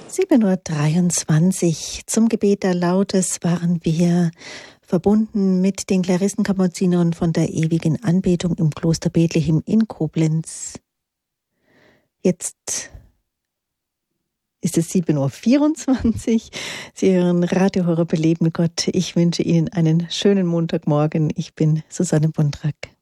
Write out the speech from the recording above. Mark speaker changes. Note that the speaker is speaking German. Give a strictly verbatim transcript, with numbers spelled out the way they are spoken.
Speaker 1: sieben Uhr dreiundzwanzig. Zum Gebet der Lautes waren wir verbunden mit den Klarissenkapuzinern von der ewigen Anbetung im Kloster Bethlehem in Koblenz. Jetzt ist es sieben Uhr vierundzwanzig. Sie hören Radio Horeb Leben mit Gott. Ich wünsche Ihnen einen schönen Montagmorgen. Ich bin Susanne Bontrack.